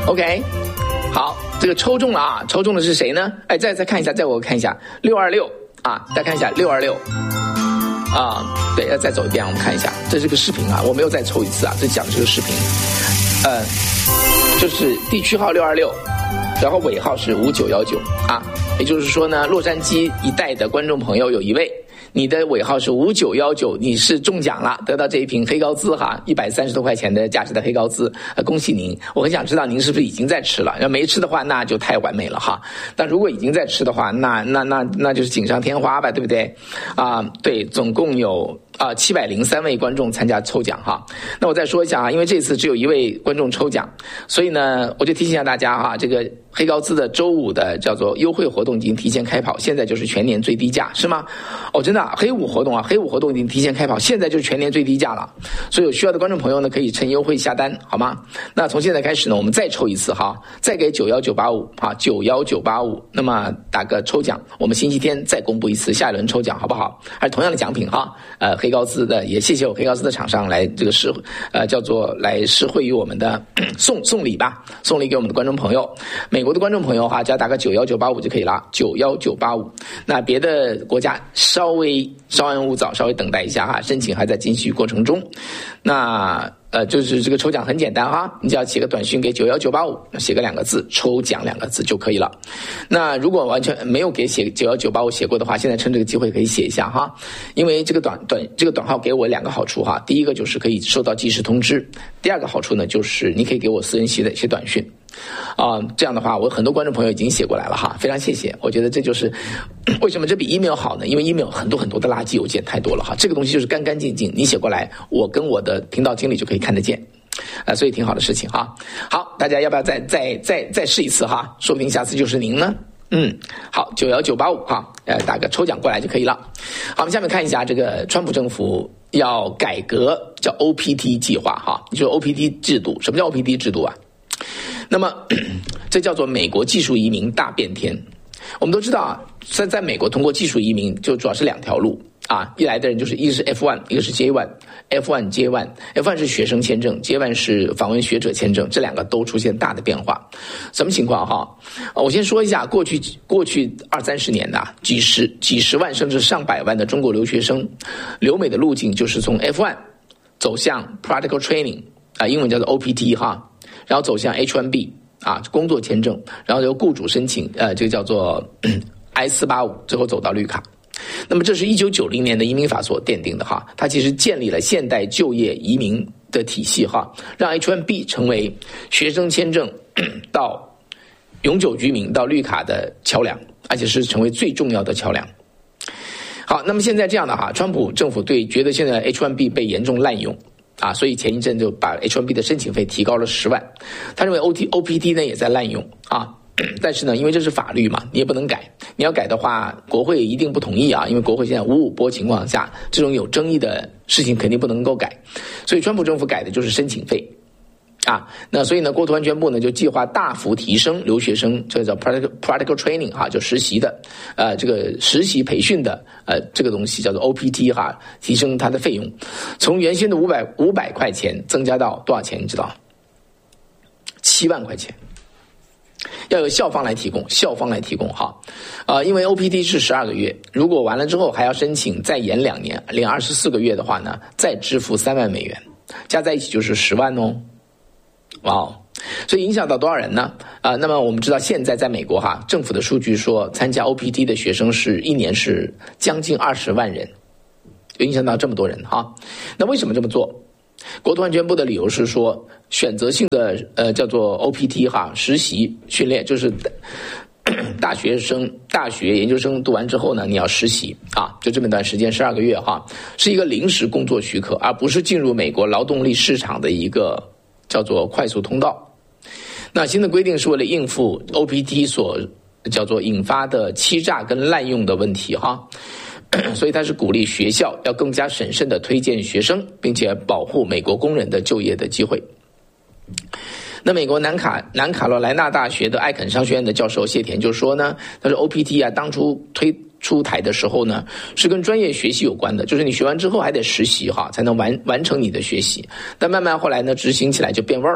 OK， 好，这个抽中了啊，抽中的是谁呢？哎，再看一下，再我看一下626啊，再看一下626啊，对，要再走一遍，我们看一下，这是个视频啊，我没有再抽一次啊，这讲的这个视频，就是地区号626，然后尾号是5919啊，也就是说呢，洛杉矶一带的观众朋友有一位，你的尾号是5919，你是中奖了，得到这一瓶黑高滋哈，130多块钱的价值的黑高滋，恭喜您！我很想知道您是不是已经在吃了，要没吃的话那就太完美了哈。但如果已经在吃的话，那就是锦上添花吧，对不对？啊，对，总共有703位观众参加抽奖哈。那我再说一下啊，因为这次只有一位观众抽奖，所以呢，我就提醒一下大家哈，这个黑高滋的周五的叫做优惠活动已经提前开跑，现在就是全年最低价，是吗？哦，真的啊，黑五活动已经提前开跑，现在就是全年最低价了。所以有需要的观众朋友呢，可以趁优惠下单，好吗？那从现在开始呢，我们再抽一次哈，再给91985啊，91985，那么打个抽奖，我们星期天再公布一次下一轮抽奖，好不好？还是同样的奖品哈，黑高滋的，也谢谢我黑高滋的厂商来这个叫做来施惠于我们的送礼吧，送礼给我们的观众朋友。美国的观众朋友哈，只要打个91985就可以了，91985。那别的国家稍安勿躁，稍微等待一下哈，申请还在进行过程中。那就是这个抽奖很简单哈，你只要写个短信给91985，写个2个字，抽奖2个字就可以了。那如果完全没有给写91985写过的话，现在趁这个机会可以写一下哈，因为这个短号给我2个好处哈，第一个就是可以收到即时通知，第二个好处呢就是你可以给我私人写短讯。这样的话，我很多观众朋友已经写过来了哈，非常谢谢。我觉得这就是为什么这比 email 好呢？因为 email 很多的垃圾邮件太多了哈，这个东西就是干干净净，你写过来，我跟我的频道经理就可以看得见，所以挺好的事情哈。好，大家要不要再试一次哈？说不定下次就是您呢。好，91985哈，打个抽奖过来就可以了。好，我们下面看一下这个川普政府要改革叫 OPT 计划哈，就是 OPT 制度。什么叫 OPT 制度啊？那么这叫做美国技术移民大变天。我们都知道啊，在美国通过技术移民就主要是2条路啊，一来的人就是一个是 F1， 一个是 J1。F1 J1 是学生签证， J1 是访问学者签证，这2个都出现大的变化。什么情况哈？我先说一下过去20-30年的几十万甚至上百万的中国留学生留美的路径就是从 F1 走向 Practical Training 啊，英文叫做 OPT 哈，然后走向 H1B 啊，工作签证，然后由雇主申请这个叫做 I-485， 最后走到绿卡。那么这是1990年的移民法所奠定的哈，它其实建立了现代就业移民的体系哈，让 H1B 成为学生签证到永久居民到绿卡的桥梁，而且是成为最重要的桥梁。好，那么现在这样的哈，川普政府觉得现在 H1B 被严重滥用啊，所以前一阵就把 H1B 的申请费提高了10万。他认为 OPT 呢也在滥用啊，但是呢，因为这是法律嘛，你也不能改。你要改的话，国会一定不同意啊，因为国会现在5-5波情况下，这种有争议的事情肯定不能够改。所以川普政府改的就是申请费啊。那所以呢，国土安全部呢就计划大幅提升留学生这个叫 practical training 哈，就实习的这个实习培训的这个东西叫做 OPT 哈，提升它的费用，从原先的500块钱增加到多少钱？你知道？7万块钱。要由校方来提供哈，因为 OPT 是12个月，如果完了之后还要申请再延2年，连24个月的话呢，再支付3万美元，加在一起就是10万哦，哇哦！所以影响到多少人呢？那么我们知道现在在美国哈，政府的数据说参加 OPT 的学生是一年是将近20万人，就影响到这么多人哈。那为什么这么做？国土安全部的理由是说，选择性的叫做 OPT 哈，实习训练，就是大学研究生读完之后呢，你要实习啊，就这么一段时间12个月哈，是一个临时工作许可，而不是进入美国劳动力市场的一个叫做快速通道。那新的规定是为了应付 OPT 所叫做引发的欺诈跟滥用的问题哈。所以他是鼓励学校要更加审慎地推荐学生，并且保护美国工人的就业的机会。那美国南卡罗来纳大学的艾肯商学院的教授谢田就说呢，他说 OPT 啊，当初推出台的时候呢，是跟专业学习有关的，就是你学完之后还得实习哈，才能完成你的学习。但慢慢后来呢，执行起来就变味儿了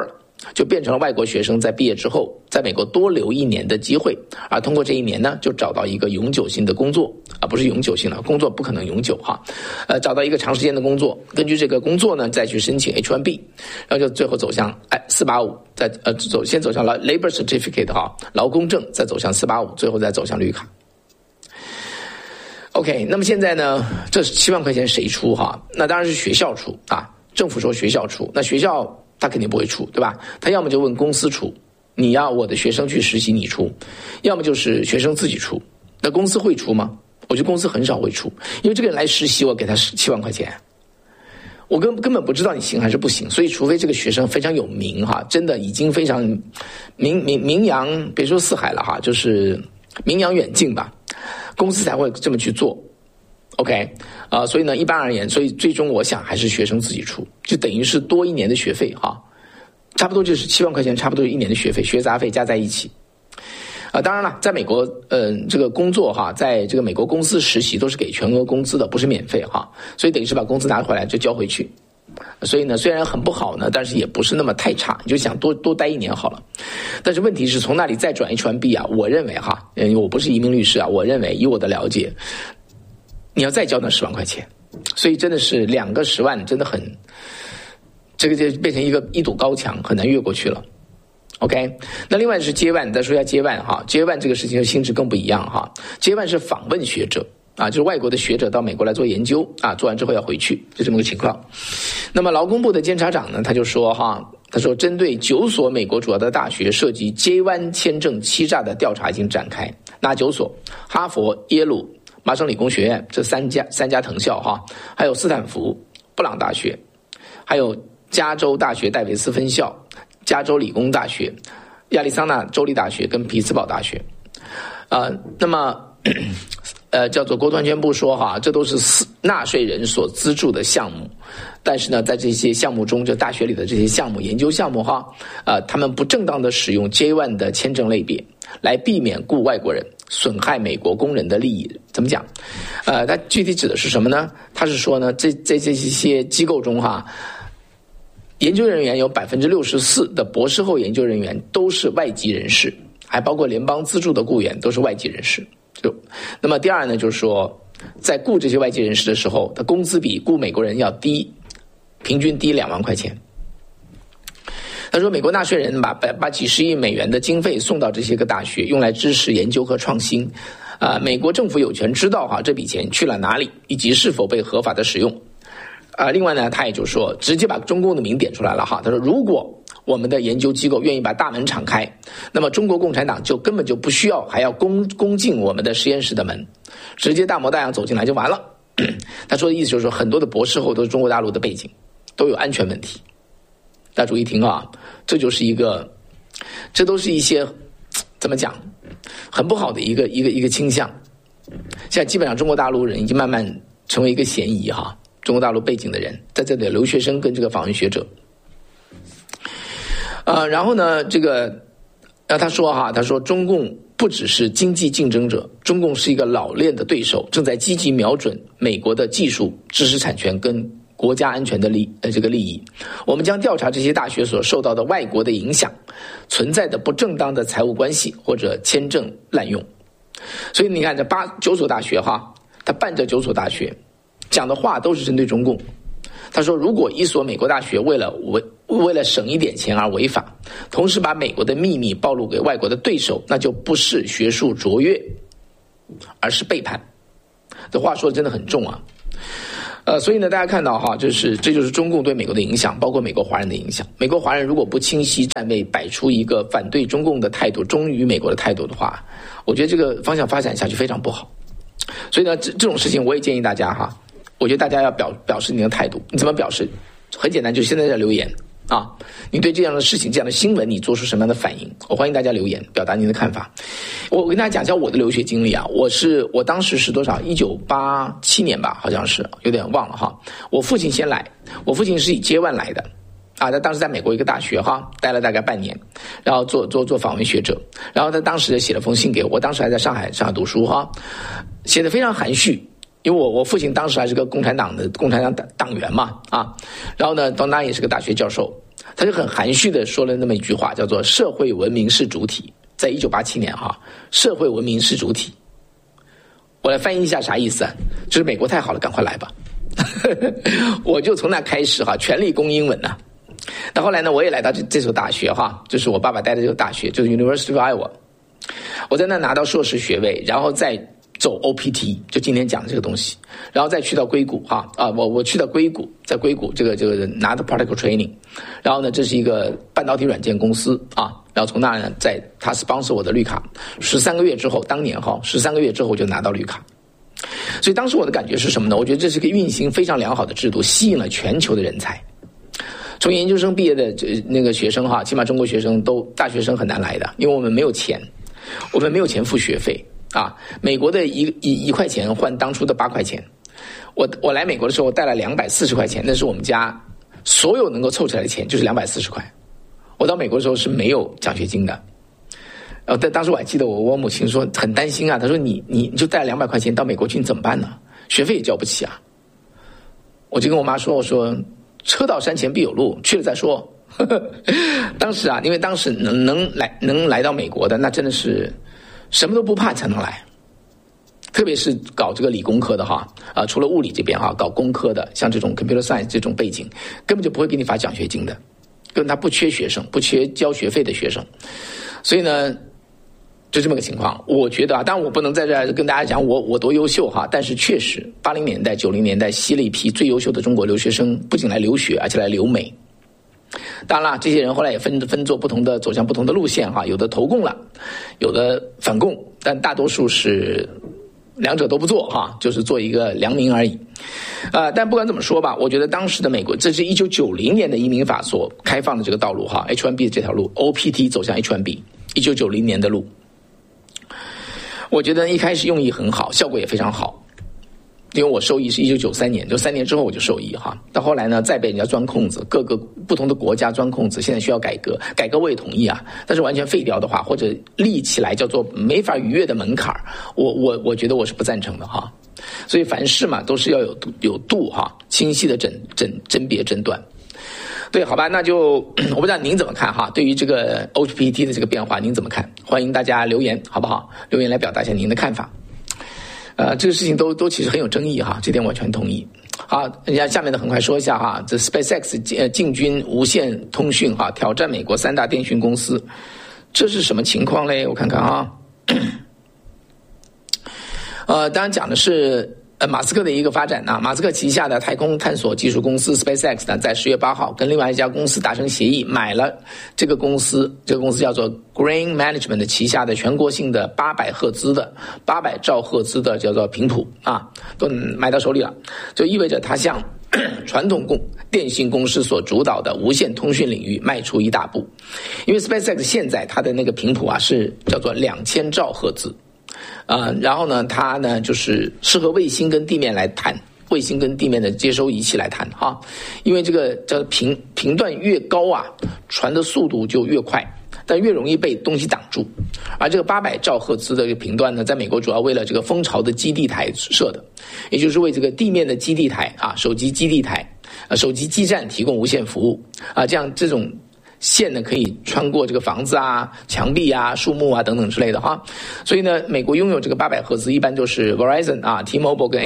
就变成了外国学生在毕业之后在美国多留1年的机会，而通过这1年呢，就找到一个永久性的工作，不是永久性的工作，不可能永久哈，找到一个长时间的工作，根据这个工作呢，再去申请 H1B， 然后就最后走向485，先走向了 Labor Certificate 哈，劳工证，再走向485，最后再走向绿卡。OK， 那么现在呢，这7万块钱谁出哈？那当然是学校出啊，政府说学校出，那学校他肯定不会出，对吧？他要么就问公司出，你要我的学生去实习你出，要么就是学生自己出。那公司会出吗？我觉得公司很少会出，因为这个人来实习，我给他7万块钱，我根本不知道你行还是不行，所以除非这个学生非常有名哈，真的已经非常名扬，别说四海了哈，就是名扬远近吧，公司才会这么去做。OK， 所以呢，一般而言，所以最终我想还是学生自己出，就等于是多1年的学费哈，差不多就是7万块钱，差不多1年的学费、学杂费加在一起。当然了，在美国，这个工作哈，在这个美国公司实习都是给全额工资的，不是免费哈，所以等于是把工资拿回来就交回去。所以呢，虽然很不好呢，但是也不是那么太差，你就想多待1年好了。但是问题是从那里再转H1B啊，我认为哈，我不是移民律师啊，我认为以我的了解，你要再交那10万块钱，所以真的是2个10万，真的很，这个就变成一堵高墙，很难越过去了。OK， 那另外是J1，再说一下J1哈，J1这个事情的性质更不一样哈，J1是访问学者啊，就是外国的学者到美国来做研究啊，做完之后要回去，就这么个情况。那么劳工部的监察长呢，他就说哈，他说针对9所美国主要的大学涉及J1签证欺诈的调查已经展开，哪9所？哈佛、耶鲁、麻省理工学院这三家藤校哈，还有斯坦福、布朗大学，还有加州大学戴维斯分校、加州理工大学、亚利桑那州立大学跟匹兹堡大学。那么叫做国土安全部说哈，这都是纳税人所资助的项目，但是呢，在这些项目中，就大学里的这些项目、研究项目哈，他们不正当的使用 J1 的签证类别，来避免雇外国人，损害美国工人的利益。怎么讲？它具体指的是什么呢？他是说呢，这些机构中哈，研究人员有64%的博士后研究人员都是外籍人士，还包括联邦资助的雇员都是外籍人士。那么第二呢，就是说在雇这些外籍人士的时候，他工资比雇美国人要低，平均低2万块钱。他说美国纳税人把几十亿美元的经费送到这些个大学，用来支持研究和创新。美国政府有权知道这笔钱去了哪里，以及是否被合法的使用。另外呢，他也就说直接把中共的名点出来了哈。他说如果我们的研究机构愿意把大门敞开，那么中国共产党就根本就不需要还要攻进我们的实验室的门，直接大模大样走进来就完了。他说的意思就是说，很多的博士后都是中国大陆的背景，都有安全问题。大家注意听啊，这都是一些怎么讲，很不好的一个倾向。现在基本上中国大陆人已经慢慢成为一个嫌疑哈，中国大陆背景的人在这里的留学生跟这个访问学者。然后呢，他说中共不只是经济竞争者，中共是一个老练的对手，正在积极瞄准美国的技术、知识产权跟国家安全的利益。我们将调查这些大学所受到的外国的影响，存在的不正当的财务关系或者签证滥用。所以你看这9所大学哈，他办这9所大学讲的话都是针对中共。他说如果一所美国大学为了省一点钱而违法，同时把美国的秘密暴露给外国的对手，那就不是学术卓越，而是背叛。这话说的真的很重啊。所以呢，大家看到哈，这就是中共对美国的影响，包括美国华人的影响。美国华人如果不清晰站位，摆出一个反对中共的态度，忠于美国的态度的话，我觉得这个方向发展下去非常不好。所以呢，这种事情我也建议大家哈，我觉得大家要表示你的态度。你怎么表示？很简单，就现在留言啊，你对这样的事情、这样的新闻，你做出什么样的反应？我欢迎大家留言，表达您的看法。我跟大家讲一下我的留学经历啊，我当时是多少？1987年吧，好像是，有点忘了哈。我父亲先来，我父亲是以J1来的啊，他当时在美国一个大学哈待了大概半年，然后做访问学者，然后他当时写了封信给我当时还在上海读书哈，写得非常含蓄。因为我父亲当时还是个共产党党员嘛啊，然后呢，当然也是个大学教授， 他就很含蓄的说了那么一句话，叫做社会文明是主体。在1987年社会文明是主体。我来翻译一下啥意思啊？就是美国太好了，赶快来吧。我就从那开始全力攻英文呢。到后来呢，我也来到这所大学就是我爸爸待的这个大学，就是 University of Iowa。我在那拿到硕士学位，然后再走 OPT， 就今天讲的这个东西，然后再去到硅谷我去到硅谷，在硅谷这个拿的 Practical Training， 然后呢，这是一个半导体软件公司然后从那呢，他 sponsor 我的绿卡，13个月之后，当年13个月之后就拿到绿卡。所以当时我的感觉是什么呢？我觉得这是个运行非常良好的制度，吸引了全球的人才。从研究生毕业的那个学生起码中国学生大学生很难来的，因为我们没有钱付学费美国的一块钱换当初的8块钱。我来美国的时候，我带了240块钱，那是我们家所有能够凑起来的钱，就是240块。我到美国的时候是没有奖学金的。但当时我还记得我母亲说很担心她说你就带了200块钱到美国去，你怎么办呢？学费也交不起啊。我就跟我妈说，我说车到山前必有路，去了再说。当时因为当时能来到美国的，那真的是什么都不怕才能来。特别是搞这个理工科的除了物理这边搞工科的，像这种 computer science 这种背景，根本就不会给你发奖学金的，因为他不缺学生，不缺交学费的学生。所以呢，就这么个情况。我觉得当然我不能在这儿跟大家讲我多优秀但是确实80年代90年代吸了一批最优秀的中国留学生，不仅来留学，而且来留美。当然了，这些人后来也分做走向不同的路线有的投共了，有的反共，但大多数是两者都不做就是做一个良民而已。但不管怎么说吧，我觉得当时的美国，这是1990年的移民法所开放的这个道路H1B 这条路 OPT 走向 H1B 1990年的路，我觉得一开始用意很好，效果也非常好。因为我受益是1993年，就3年之后我就受益到后来呢，再被人家钻空子，各个不同的国家钻空子，现在需要改革我也同意但是完全废掉的话，或者立起来叫做没法逾越的门槛，我觉得我是不赞成的所以凡事嘛都是要有度清晰的甄别诊断。对，好吧，那就我不知道您怎么看对于这个 OPT 的这个变化您怎么看？欢迎大家留言好不好？留言来表达一下您的看法。这个事情都其实很有争议这点我全同意。好，人家下面的很快说一下这 SpaceX 进军无线通讯挑战美国3大电讯公司，这是什么情况嘞？我看看当然讲的是马斯克的一个发展马斯克旗下的太空探索技术公司 SpaceX 呢，在10月8号跟另外一家公司达成协议，买了这个公司叫做 Grain Management 旗下的全国性的800兆赫兹的叫做频谱都买到手里了，就意味着他向传统电信公司所主导的无线通讯领域迈出一大步。因为 SpaceX 现在它的那个频谱是叫做2000兆赫兹。然后呢，它呢就是适合卫星跟地面来谈，卫星跟地面的接收仪器来谈因为这个叫频段越高传的速度就越快，但越容易被东西挡住。而这个800兆赫兹的频段呢，在美国主要为了这个蜂巢的基地台设的，也就是为这个地面的基地台手机基地台手机基站提供无线服务这种线呢可以穿过这个房子墙壁树木等等之类的所以呢，美国拥有这个800赫兹一般就是 Verizon T-Mobile 跟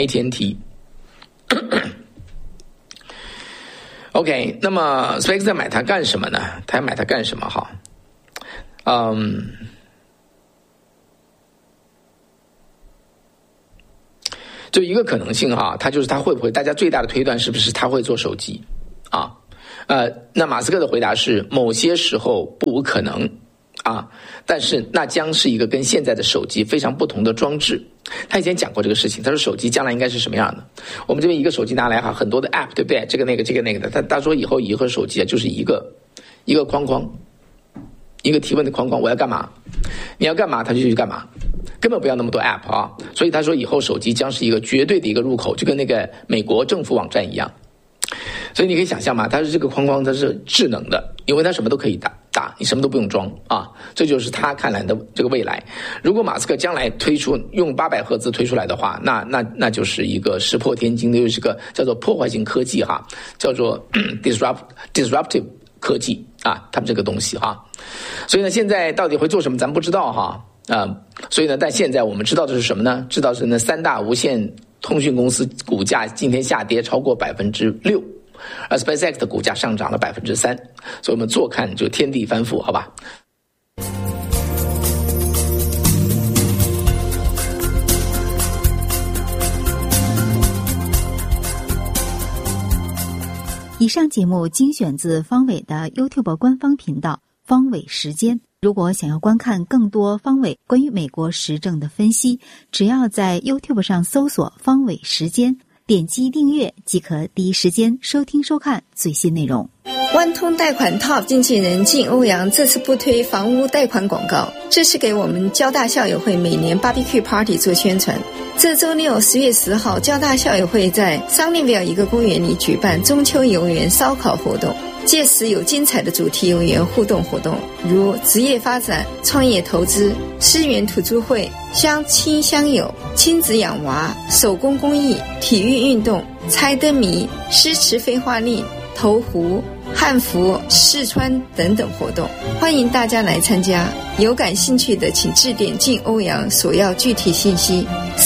AT&T。OK， 那么 SpaceX 在买它干什么呢？他买它干什么就一个可能性它就是它会不会，大家最大的推断是不是它会做手机那马斯克的回答是某些时候不无可能但是那将是一个跟现在的手机非常不同的装置。他以前讲过这个事情，他说手机将来应该是什么样的？我们这边一个手机拿来很多的 app， 对不对？这个那个的，他说以后手机就是一个框框，一个提问的框框，我要干嘛？你要干嘛他就去干嘛，根本不要那么多 app 所以他说以后手机将是一个绝对的一个入口，就跟那个美国政府网站一样。所以你可以想象它是这个框框，它是智能的，因为它什么都可以打，你什么都不用装这就是他看来的这个未来。如果马斯克将来推出用800赫兹推出来的话，那就是一个石破天惊的，又是个叫做破坏性科技叫做disruptive 科技啊，他们这个东西哈。所以呢，现在到底会做什么，咱不知道哈所以呢，但现在我们知道的是什么呢？知道是那3大无线通讯公司股价今天下跌超过6%，而 SpaceX 的股价上涨了3%，所以我们坐看就天地翻覆，好吧？ 以上节目精选自方伟的 YouTube 官方频道方伟时间。如果想要观看更多方伟关于美国时政的分析，只要在 YouTube 上搜索方伟时间，点击订阅即可第一时间收听收看最新内容。 万通贷款 Top 经纪人靳欧阳这次不推房屋贷款广告，这是给我们交大校友会每年 Barbecue Party 做宣传。这周六10月10号，交大校友会在桑尼维尔一个公园里举办中秋游园烧烤活动，届时有精彩的主题游园互动活动，如职业发展、创业投资、思源土著会、相亲相友、亲子养娃、手工工艺、体育运动、猜灯谜、诗词废话令、投壶、汉服、试穿等等活动，欢迎大家来参加。有感兴趣的请致电靳欧阳索要具体信息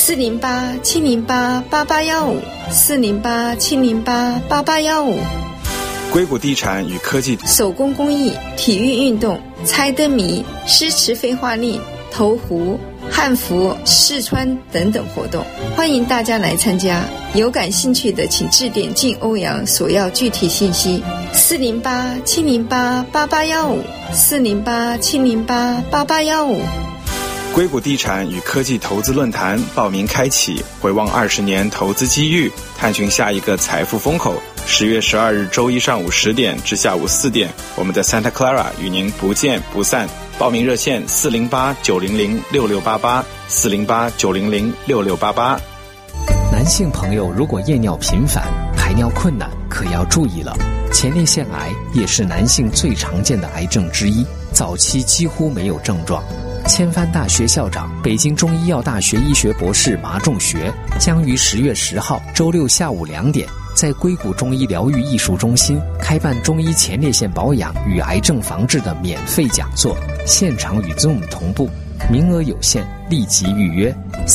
408-708-8815 408-708-8815。 硅谷地产与科技、 手工工艺、体育运动、猜灯谜、诗词废话令、投壶、汉服、试穿等等活动，欢迎大家来参加。有感兴趣的请致电靳欧阳索要具体信息408-708-8815 408-708-8815。 硅谷地产与科技投资论坛报名开启，回望20年投资机遇，探寻下一个财富风口。10月12日周一上午10点至下午4点，我们的 Santa Clara 与您不见不散。报名热线408-900-6688 408-900-6688。 男性朋友如果夜尿频繁、排尿困难，可要注意了。前列腺癌也是男性最常见的癌症之一，早期几乎没有症状。千帆大学校长、北京中医药大学医学博士马仲学将于10月10号周六下午2点，在硅谷中医疗愈艺术中心开办中医前列腺保养与癌症防治的免费讲座，现场与 Zoom 同步，名额有限，立即预约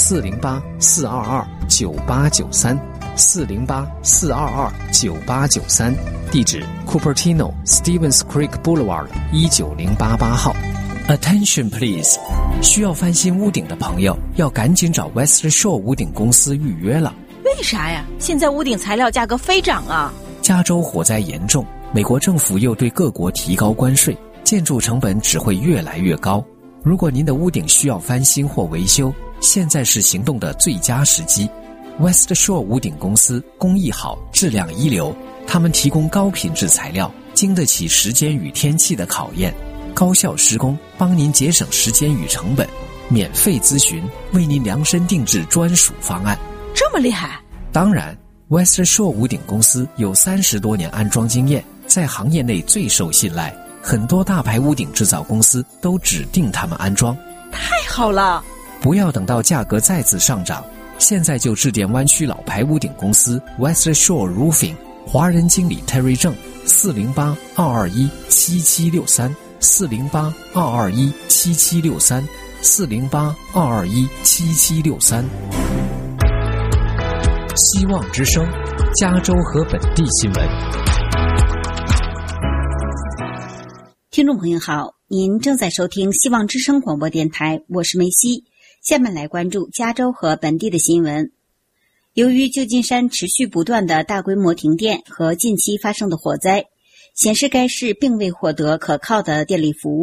408-422-9893 408-422-9893，地址 Cupertino Stevens Creek Boulevard 19088号。Attention please， 需要翻新屋顶的朋友要赶紧找 West Shore 屋顶公司预约了。 为啥呀？现在屋顶材料价格飞涨啊！ 加州火灾严重，美国政府又对各国提高关税，建筑成本只会越来越高。如果您的屋顶需要翻新或维修，现在是行动的最佳时机。West Shore 屋顶公司工艺好，质量一流，他们提供高品质材料，经得起时间与天气的考验，高效施工，帮您节省时间与成本，免费咨询，为您量身定制专属方案。 这么厉害？ 当然 West Shore 屋顶公司有30多年安装经验，在行业内最受信赖，很多大牌屋顶制造公司都指定他们安装。 太好了！ 不要等到价格再次上涨，现在就致电湾区老牌屋顶公司 West Shore Roofing 华人经理 Terry 郑408-221-7763 408-221-7763 408-221-7763。希望之声，加州和本地新闻。 听众朋友好，您正在收听希望之声广播电台，我是梅西。下面来关注加州和本地的新闻。由于旧金山持续不断的大规模停电和近期发生的火灾，显示该市并未获得可靠的电力服务。